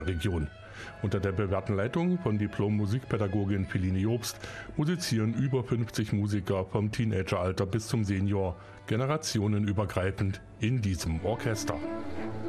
Region. Unter der bewährten Leitung von Diplom-Musikpädagogin Feline Jobst musizieren über 50 Musiker vom Teenageralter bis zum Senior generationenübergreifend in diesem Orchester.